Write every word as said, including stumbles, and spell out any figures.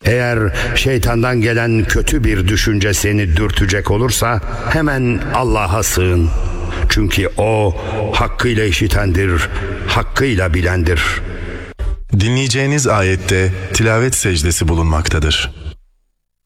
Eğer şeytandan gelen kötü bir düşünce seni dürtecek olursa hemen Allah'a sığın. Çünkü O hakkıyla işitendir, hakkıyla bilendir. Dinleyeceğiniz ayette tilavet secdesi bulunmaktadır.